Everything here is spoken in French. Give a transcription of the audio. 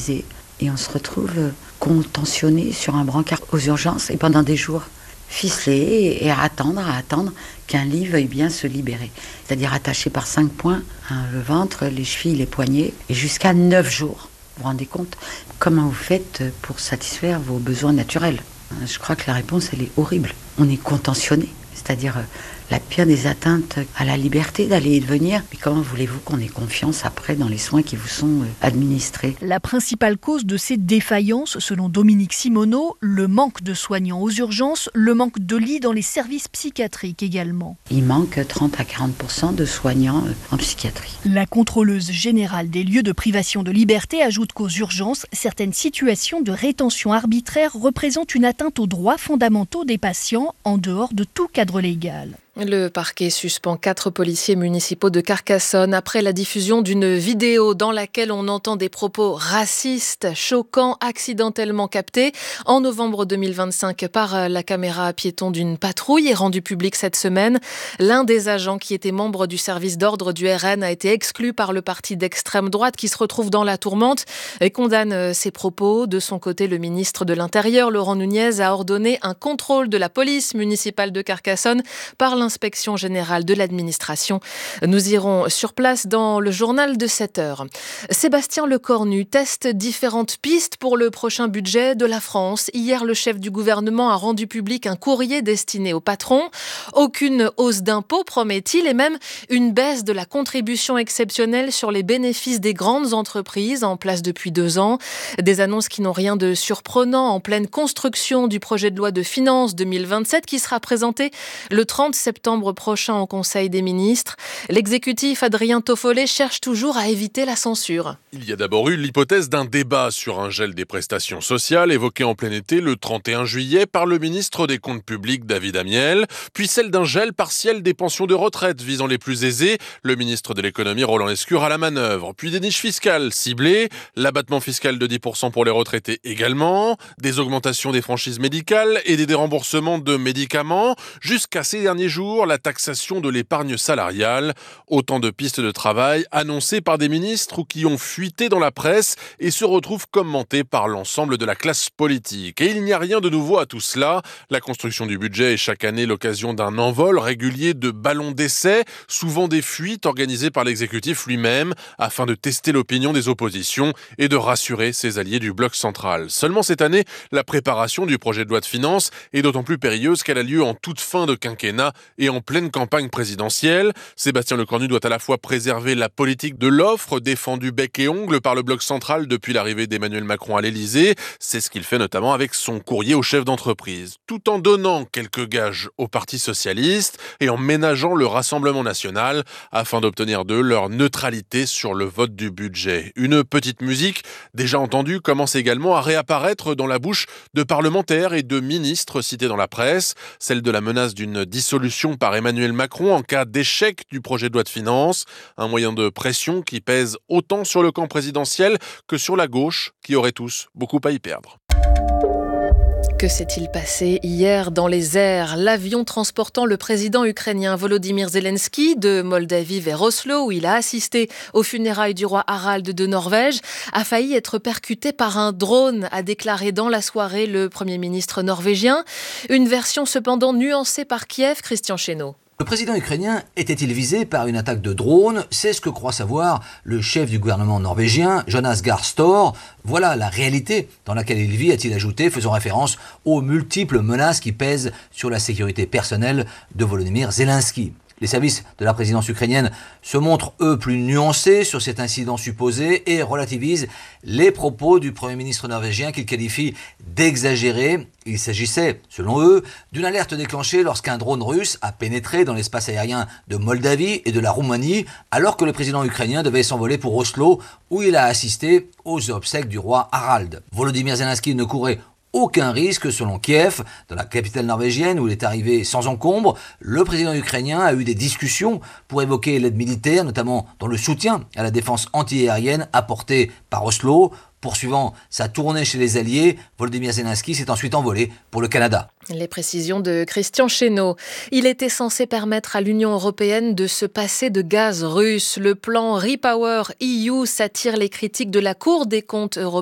hospitalisé et on se retrouve contentionné sur un brancard aux urgences et pendant des jours ficelé et à attendre qu'un lit veuille bien se libérer. C'est-à-dire attaché par 5 points, le ventre, les chevilles, les poignets et jusqu'à 9 jours. Vous vous rendez compte comment vous faites pour satisfaire vos besoins naturels? Je crois que la réponse, elle est horrible. On est contentionné, c'est-à-dire la pire des atteintes à la liberté d'aller et de venir. Mais comment voulez-vous qu'on ait confiance après dans les soins qui vous sont administrés? La principale cause de ces défaillances, selon Dominique Simoneau, le manque de soignants aux urgences, le manque de lits dans les services psychiatriques également. Il manque 30 à 40% de soignants en psychiatrie. La contrôleuse générale des lieux de privation de liberté ajoute qu'aux urgences, certaines situations de rétention arbitraire représentent une atteinte aux droits fondamentaux des patients en dehors de tout cadre légal. Le parquet suspend 4 policiers municipaux de Carcassonne après la diffusion d'une vidéo dans laquelle on entend des propos racistes, choquants, accidentellement captés en novembre 2025 par la caméra piéton d'une patrouille et rendue publique cette semaine. L'un des agents qui était membre du service d'ordre du RN a été exclu par le parti d'extrême droite qui se retrouve dans la tourmente et condamne ces propos. De son côté, le ministre de l'Intérieur, Laurent Nunez, a ordonné un contrôle de la police municipale de Carcassonne par l'Inspection générale de l'administration. Nous irons sur place dans le journal de 7 heures. Sébastien Lecornu teste différentes pistes pour le prochain budget de la France. Hier, le chef du gouvernement a rendu public un courrier destiné aux patrons. Aucune hausse d'impôts, promet-il, et même une baisse de la contribution exceptionnelle sur les bénéfices des grandes entreprises en place depuis 2 ans. Des annonces qui n'ont rien de surprenant en pleine construction du projet de loi de finances 2027 qui sera présenté le 30 septembre prochain au Conseil des ministres. L'exécutif Adrien Toffolet cherche toujours à éviter la censure. Il y a d'abord eu l'hypothèse d'un débat sur un gel des prestations sociales évoqué en plein été le 31 juillet par le ministre des Comptes publics David Amiel, puis celle d'un gel partiel des pensions de retraite visant les plus aisés, le ministre de l'économie Roland Lescure à la manœuvre, puis des niches fiscales ciblées, l'abattement fiscal de 10% pour les retraités également, des augmentations des franchises médicales et des déremboursements de médicaments, jusqu'à ces derniers jours la taxation de l'épargne salariale. Autant de pistes de travail annoncées par des ministres ou qui ont fuité dans la presse et se retrouvent commentées par l'ensemble de la classe politique. Et il n'y a rien de nouveau à tout cela. La construction du budget est chaque année l'occasion d'un envol régulier de ballons d'essai, souvent des fuites organisées par l'exécutif lui-même afin de tester l'opinion des oppositions et de rassurer ses alliés du bloc central. Seulement cette année, la préparation du projet de loi de finances est d'autant plus périlleuse qu'elle a lieu en toute fin de quinquennat et en pleine campagne présidentielle. Sébastien Lecornu doit à la fois préserver la politique de l'offre défendue bec et ongle par le bloc central depuis l'arrivée d'Emmanuel Macron à l'Élysée. C'est ce qu'il fait notamment avec son courrier au chef d'entreprise, tout en donnant quelques gages au Parti socialiste et en ménageant le Rassemblement national afin d'obtenir d'eux leur neutralité sur le vote du budget. Une petite musique déjà entendue commence également à réapparaître dans la bouche de parlementaires et de ministres cités dans la presse, celle de la menace d'une dissolution par Emmanuel Macron en cas d'échec du projet de loi de finances, un moyen de pression qui pèse autant sur le camp présidentiel que sur la gauche, qui aurait tous beaucoup à y perdre. Que s'est-il passé hier dans les airs? L'avion transportant le président ukrainien Volodymyr Zelensky de Moldavie vers Oslo, où il a assisté aux funérailles du roi Harald de Norvège, a failli être percuté par un drone, a déclaré dans la soirée le Premier ministre norvégien. Une version cependant nuancée par Kiev, Christian Chesneau. Le président ukrainien était-il visé par une attaque de drone? C'est ce que croit savoir le chef du gouvernement norvégien, Jonas Gahr Store. Voilà la réalité dans laquelle il vit, a-t-il ajouté, faisant référence aux multiples menaces qui pèsent sur la sécurité personnelle de Volodymyr Zelensky. Les services de la présidence ukrainienne se montrent, eux, plus nuancés sur cet incident supposé et relativisent les propos du Premier ministre norvégien qu'ils qualifient d'exagérés. Il s'agissait, selon eux, d'une alerte déclenchée lorsqu'un drone russe a pénétré dans l'espace aérien de Moldavie et de la Roumanie, alors que le président ukrainien devait s'envoler pour Oslo, où il a assisté aux obsèques du roi Harald. Volodymyr Zelensky ne courait aucun risque selon Kiev. Dans la capitale norvégienne où il est arrivé sans encombre, le président ukrainien a eu des discussions pour évoquer l'aide militaire, notamment dans le soutien à la défense antiaérienne apportée par Oslo. Poursuivant sa tournée chez les Alliés, Volodymyr Zelensky s'est ensuite envolé pour le Canada. Les précisions de Christian Chesneau. Il était censé permettre à l'Union européenne de se passer de gaz russe. Le plan Repower EU s'attire les critiques de la Cour des comptes européenne.